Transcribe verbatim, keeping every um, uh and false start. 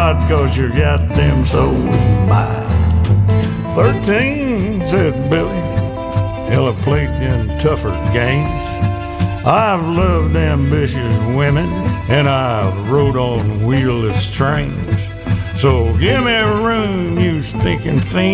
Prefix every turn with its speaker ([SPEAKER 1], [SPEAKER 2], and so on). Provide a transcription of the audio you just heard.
[SPEAKER 1] God, 'cause your goddamn soul is mine. Thirteen, said Billy. Hell, I played in tougher games. I've loved ambitious women, and I've rode on wheelless trains. So give me room, you stinking fiend.